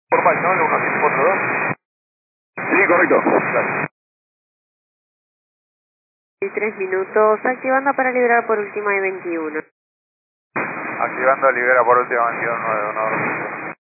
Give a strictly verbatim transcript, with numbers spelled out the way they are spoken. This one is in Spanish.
Formal, ¿no? El uno siete cuatro dos. Sí, correcto. Gracias. Y tres minutos, activando para liberar por última de veintiuno. Activando libera por última veintiuno nueve uno.